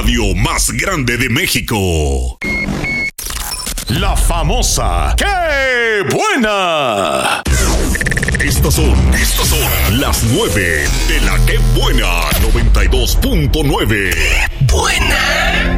radio más grande de México. La famosa ¡Qué buena! Estas son las 9 de la ¡Qué buena! 92.9. ¡Qué buena!